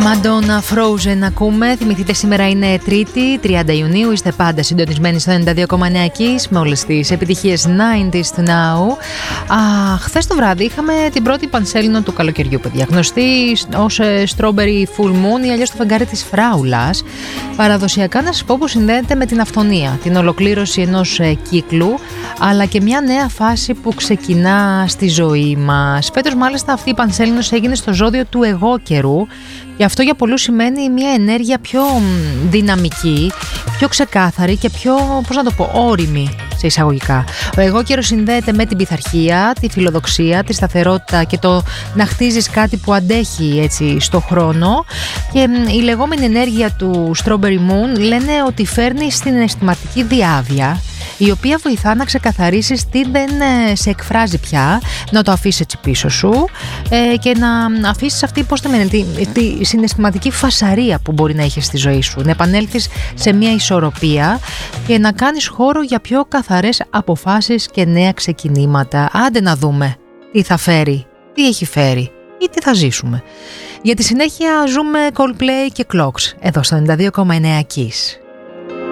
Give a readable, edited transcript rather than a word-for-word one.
Madonna Frozen ακούμε. Θυμηθείτε, σήμερα είναι Τρίτη, 30 Ιουνίου. Είστε πάντα συντονισμένοι στο 92,9 Kiss με όλες τις επιτυχίες 90s to now. Χθες το βράδυ είχαμε την πρώτη πανσέλινο του καλοκαιριού, παιδιά. Γνωστή ως Strawberry Full Moon ή αλλιώς το φεγγάρι της Φράουλας. Παραδοσιακά να σας πω που συνδέεται με την αυθονία, την ολοκλήρωση ενός κύκλου, αλλά και μια νέα φάση που ξεκινά στη ζωή μας. Φέτος μάλιστα αυτή η πανσέλινος έγινε στο ζώδιο του εγώ καιρού. Και αυτό για πολλούς σημαίνει μια ενέργεια πιο δυναμική, πιο ξεκάθαρη και πιο, όριμη σε εισαγωγικά. Ο εγώ καιρός συνδέεται με την πειθαρχία, τη φιλοδοξία, τη σταθερότητα και το να χτίζεις κάτι που αντέχει έτσι στο χρόνο. Και η λεγόμενη ενέργεια του Strawberry Moon λένε ότι φέρνει στην αισθηματική διάβια, η οποία βοηθά να ξεκαθαρίσεις τι δεν σε εκφράζει πια, να το αφήσεις έτσι πίσω σου και να αφήσεις αυτή, τη συναισθηματική φασαρία που μπορεί να έχεις στη ζωή σου, να επανέλθεις σε μια ισορροπία και να κάνεις χώρο για πιο καθαρές αποφάσεις και νέα ξεκινήματα. Άντε να δούμε τι θα φέρει, τι έχει φέρει ή τι θα ζήσουμε. Για τη συνέχεια ζούμε Coldplay και Clocks εδώ στο 92,9 Kiss.